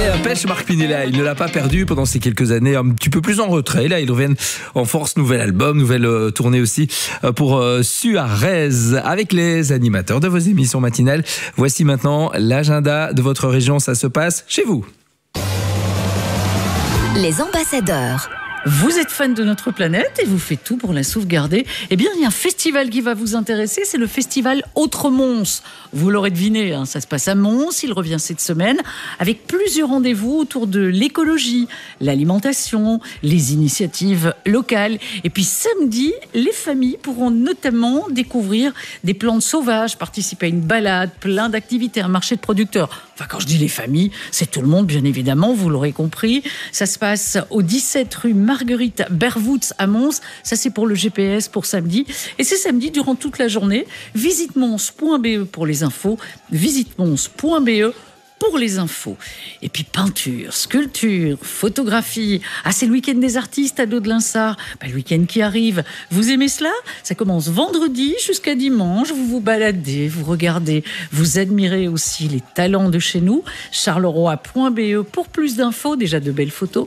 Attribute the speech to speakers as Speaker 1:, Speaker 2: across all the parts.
Speaker 1: Pêche Marc Pinella, il ne l'a pas perdu pendant ces quelques années, un petit peu plus en retrait. Là, il revient en force, nouvel album, nouvelle tournée aussi pour Suarez avec les animateurs de vos émissions matinales. Voici maintenant l'agenda de votre région, ça se passe chez vous.
Speaker 2: Les ambassadeurs.
Speaker 3: Vous êtes fan de notre planète et vous faites tout pour la sauvegarder. Eh bien, il y a un festival qui va vous intéresser, c'est le festival Autre-Mons. Vous l'aurez deviné, ça se passe à Mons, il revient cette semaine, avec plusieurs rendez-vous autour de l'écologie, l'alimentation, les initiatives locales. Et puis samedi, les familles pourront notamment découvrir des plantes sauvages, participer à une balade, plein d'activités, un marché de producteurs. Enfin, quand je dis les familles, c'est tout le monde, bien évidemment, vous l'aurez compris. Ça se passe au 17 rue Marguerite Bervoets à Mons. Ça, c'est pour le GPS pour samedi. Et c'est samedi durant toute la journée. Visite-mons.be pour les infos. Visite-mons.be pour les infos. Et puis peinture, sculpture, photographie. Ah, c'est le week-end des artistes à Dos-de-Linsart. Le week-end qui arrive. Vous aimez cela ? Ça commence vendredi jusqu'à dimanche. Vous vous baladez, vous regardez, vous admirez aussi les talents de chez nous. Charleroi.be pour plus d'infos, déjà de belles photos.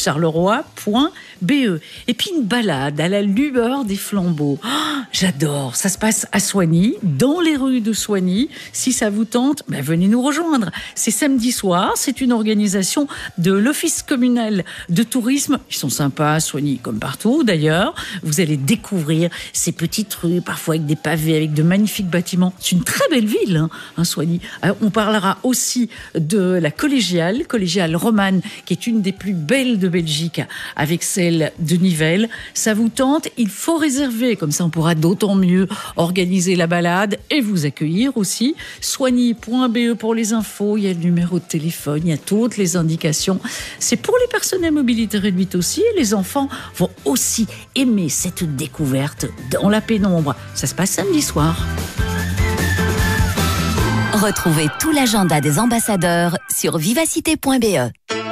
Speaker 3: Charleroi.be. Et puis une balade à la lueur des flambeaux. Oh, j'adore. Ça se passe à Soigny, dans les rues de Soigny. Si ça vous tente, venez nous rejoindre. C'est samedi soir, c'est une organisation de l'Office communal de tourisme. Ils sont sympas à Soigny, comme partout d'ailleurs. Vous allez découvrir ces petites rues, parfois avec des pavés, avec de magnifiques bâtiments. C'est une très belle ville, Soigny. On parlera aussi de la collégiale romane, qui est une des plus belles de Belgique, avec celle de Nivelles. Ça vous tente ? Il faut réserver, comme ça on pourra d'autant mieux organiser la balade et vous accueillir aussi. Soigny.be pour les infos. Il y a le numéro de téléphone, il y a toutes les indications. C'est pour les personnes à mobilité réduite aussi. Et les enfants vont aussi aimer cette découverte dans la pénombre. Ça se passe samedi soir.
Speaker 2: Retrouvez tout l'agenda des ambassadeurs sur vivacité.be.